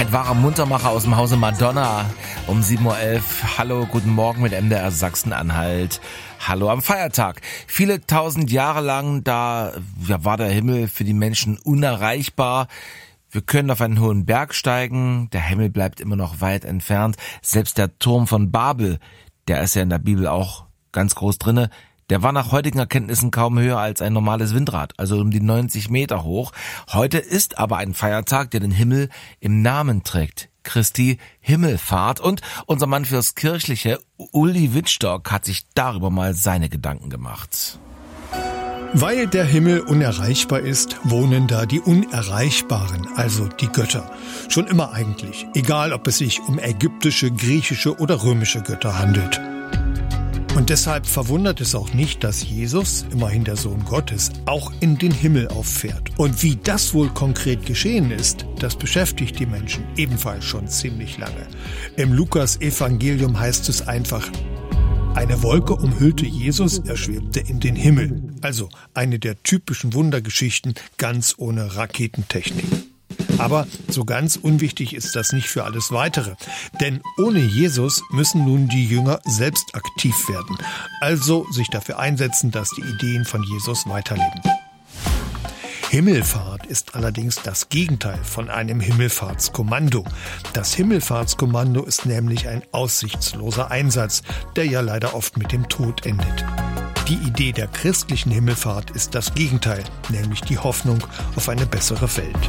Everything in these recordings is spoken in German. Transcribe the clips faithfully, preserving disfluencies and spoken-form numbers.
Ein wahrer Muntermacher aus dem Hause Madonna um sieben Uhr elf. Hallo, guten Morgen mit M D R Sachsen-Anhalt. Hallo am Feiertag. Viele tausend Jahre lang, da ja, war der Himmel für die Menschen unerreichbar. Wir können auf einen hohen Berg steigen, der Himmel bleibt immer noch weit entfernt. Selbst der Turm von Babel, der ist ja in der Bibel auch ganz groß drinne, der war nach heutigen Erkenntnissen kaum höher als ein normales Windrad, also um die neunzig Meter hoch. Heute ist aber ein Feiertag, der den Himmel im Namen trägt. Christi Himmelfahrt. Und unser Mann fürs Kirchliche, Uli Wittstock, hat sich darüber mal seine Gedanken gemacht. Weil der Himmel unerreichbar ist, wohnen da die Unerreichbaren, also die Götter. Schon immer eigentlich, egal ob es sich um ägyptische, griechische oder römische Götter handelt. Und deshalb verwundert es auch nicht, dass Jesus, immerhin der Sohn Gottes, auch in den Himmel auffährt. Und wie das wohl konkret geschehen ist, das beschäftigt die Menschen ebenfalls schon ziemlich lange. Im Lukas-Evangelium heißt es einfach: Eine Wolke umhüllte Jesus, er schwebte in den Himmel. Also eine der typischen Wundergeschichten, ganz ohne Raketentechnik. Aber so ganz unwichtig ist das nicht für alles Weitere. Denn ohne Jesus müssen nun die Jünger selbst aktiv werden. Also sich dafür einsetzen, dass die Ideen von Jesus weiterleben. Himmelfahrt ist allerdings das Gegenteil von einem Himmelfahrtskommando. Das Himmelfahrtskommando ist nämlich ein aussichtsloser Einsatz, der ja leider oft mit dem Tod endet. Die Idee der christlichen Himmelfahrt ist das Gegenteil, nämlich die Hoffnung auf eine bessere Welt.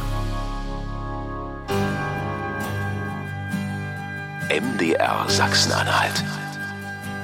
M D R Sachsen-Anhalt.